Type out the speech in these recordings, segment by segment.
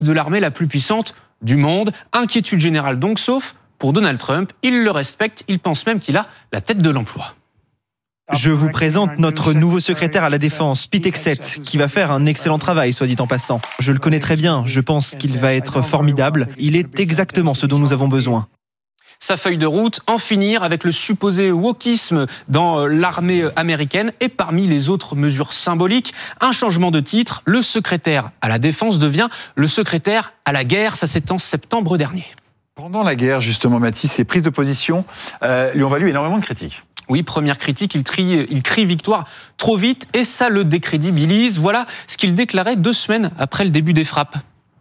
de l'armée la plus puissante du monde. Inquiétude générale donc, sauf pour Donald Trump. Il le respecte, il pense même qu'il a la tête de l'emploi. Je vous présente notre nouveau secrétaire à la Défense, Pete Hegseth, qui va faire un excellent travail, soit dit en passant. Je le connais très bien, je pense qu'il va être formidable. Il est exactement ce dont nous avons besoin. Sa feuille de route, en finir avec le supposé wokisme dans l'armée américaine et parmi les autres mesures symboliques, un changement de titre, le secrétaire à la Défense devient le secrétaire à la guerre, ça c'est en septembre dernier. Pendant la guerre, justement, Mathis, ses prises de position lui ont valu énormément de critiques. Oui, première critique, il crie victoire trop vite et ça le décrédibilise. Voilà ce qu'il déclarait 2 semaines après le début des frappes.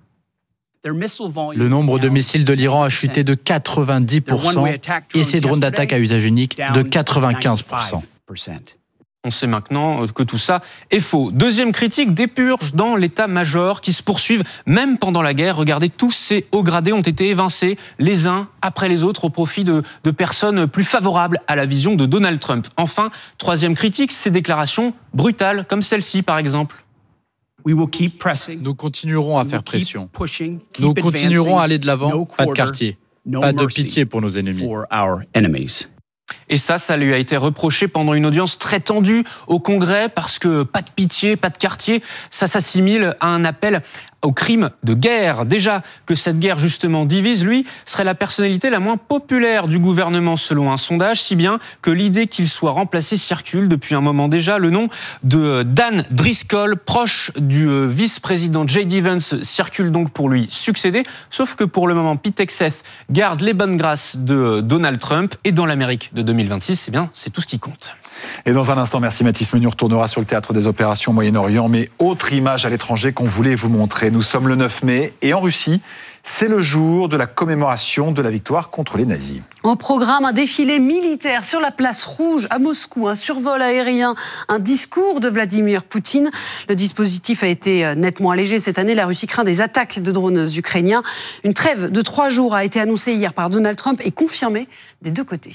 Le nombre de missiles de l'Iran a chuté de 90% et ses drones d'attaque à usage unique de 95%. On sait maintenant que tout ça est faux. Deuxième critique, des purges dans l'état-major qui se poursuivent même pendant la guerre. Regardez, tous ces hauts gradés ont été évincés les uns après les autres au profit de personnes plus favorables à la vision de Donald Trump. Enfin, troisième critique, ces déclarations brutales comme celle-ci par exemple. Nous continuerons à faire pression. Nous continuerons à aller de l'avant, pas de quartier, pas de pitié pour nos ennemis. Et ça lui a été reproché pendant une audience très tendue au Congrès parce que pas de pitié, pas de quartier, ça s'assimile à un appel au crime de guerre. Déjà que cette guerre justement divise, lui serait la personnalité la moins populaire du gouvernement selon un sondage, si bien que l'idée qu'il soit remplacé circule depuis un moment déjà. Le nom de Dan Driscoll, proche du vice-président J.D. Vance, circule donc pour lui succéder. Sauf que pour le moment, Pete Hegseth garde les bonnes grâces de Donald Trump et dans l'Amérique de 2026, eh bien, c'est tout ce qui compte. Et dans un instant, merci Mathis Menu, retournera sur le théâtre des opérations au Moyen-Orient. Mais autre image à l'étranger qu'on voulait vous montrer. Nous sommes le 9 mai et en Russie, c'est le jour de la commémoration de la victoire contre les nazis. Au programme, un défilé militaire sur la place Rouge à Moscou, un survol aérien, un discours de Vladimir Poutine. Le dispositif a été nettement allégé cette année. La Russie craint des attaques de drones ukrainiens. Une trêve de 3 jours a été annoncée hier par Donald Trump et confirmée des 2 côtés.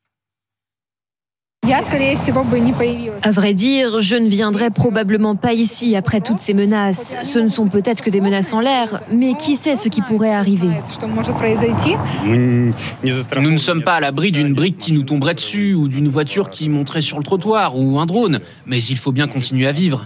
À vrai dire, je ne viendrai probablement pas ici après toutes ces menaces. Ce ne sont peut-être que des menaces en l'air, mais qui sait ce qui pourrait arriver ? Nous ne sommes pas à l'abri d'une brique qui nous tomberait dessus ou d'une voiture qui monterait sur le trottoir ou un drone, mais il faut bien continuer à vivre.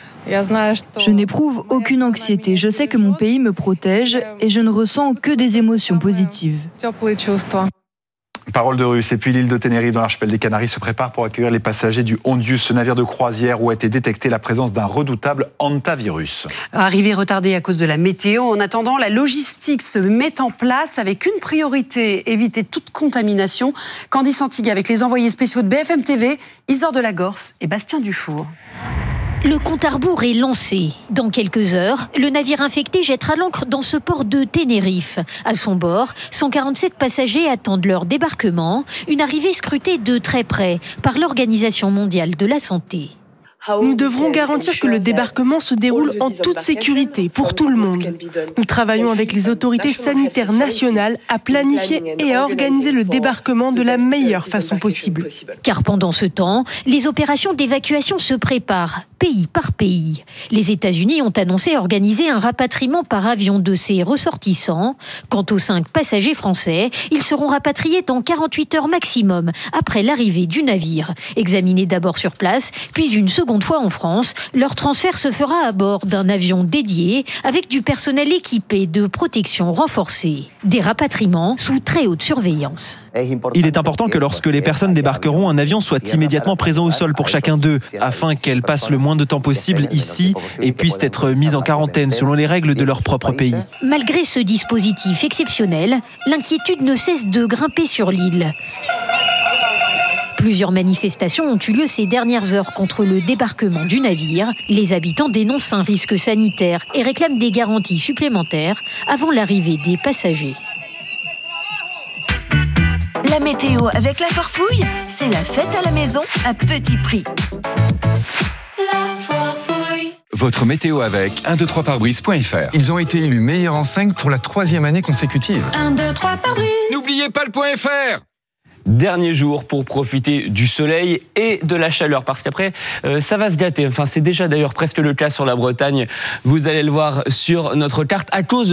Je n'éprouve aucune anxiété. Je sais que mon pays me protège et je ne ressens que des émotions positives. Parole de Russe. Et puis l'île de Tenerife dans l'archipel des Canaries se prépare pour accueillir les passagers du Hondius, ce navire de croisière où a été détectée la présence d'un redoutable hantavirus. Arrivée retardée à cause de la météo. En attendant, la logistique se met en place avec une priorité, éviter toute contamination. Candice Antigue avec les envoyés spéciaux de BFM TV, Isor de la Gorce et Bastien Dufour. Le compte à rebours est lancé. Dans quelques heures, le navire infecté jettera l'ancre dans ce port de Tenerife. À son bord, 147 passagers attendent leur débarquement, une arrivée scrutée de très près par l'Organisation mondiale de la santé. Nous devrons garantir que le débarquement se déroule en toute sécurité pour tout le monde. Nous travaillons avec les autorités sanitaires nationales à planifier et à organiser le débarquement de la meilleure façon possible. Car pendant ce temps, les opérations d'évacuation se préparent, pays par pays. Les États-Unis ont annoncé organiser un rapatriement par avion de ses ressortissants. Quant aux 5 passagers français, ils seront rapatriés dans 48 heures maximum après l'arrivée du navire. Examinés d'abord sur place, puis une seconde fois en France, leur transfert se fera à bord d'un avion dédié avec du personnel équipé de protection renforcée. Des rapatriements sous très haute surveillance. Il est important que lorsque les personnes débarqueront, un avion soit immédiatement présent au sol pour chacun d'eux, afin qu'elles passent le moins de temps possible ici et puissent être mises en quarantaine selon les règles de leur propre pays. Malgré ce dispositif exceptionnel, l'inquiétude ne cesse de grimper sur l'île. Plusieurs manifestations ont eu lieu ces dernières heures contre le débarquement du navire. Les habitants dénoncent un risque sanitaire et réclament des garanties supplémentaires avant l'arrivée des passagers. La météo avec la Farfouille, c'est la fête à la maison à petit prix. La Farfouille. Votre météo avec 123parbrise.fr. Ils ont été élus meilleurs en 5 pour la 3e année consécutive. 1, 2, 3 pare-brise. N'oubliez pas le .fr. Dernier jour pour profiter du soleil et de la chaleur, parce qu'après, ça va se gâter. Enfin, c'est déjà d'ailleurs presque le cas sur la Bretagne. Vous allez le voir sur notre carte à cause